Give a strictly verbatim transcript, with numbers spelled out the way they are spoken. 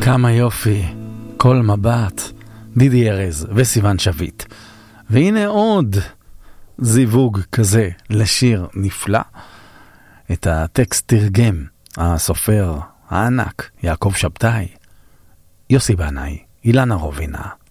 כמה יופי, כל מבט, דידי ארז וסיוון שביט. והנה עוד זיווג כזה לשיר נפלא. את הטקסט תרגם הסופר הענק יעקב שבתאי, יוסי בנאי, אילנה רובינה.